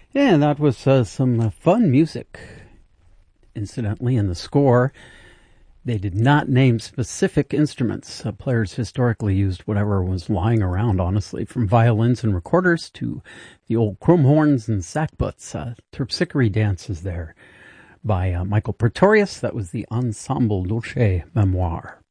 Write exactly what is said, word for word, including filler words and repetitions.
And that was uh, some uh, fun music. Incidentally, in the score, they did not name specific instruments. Uh, players historically used whatever was lying around, honestly, from violins and recorders to the old chrome horns and sackbuts. Uh, Terpsichore dances there by uh, Michael Pretorius. That was the Ensemble Dolce Memoire.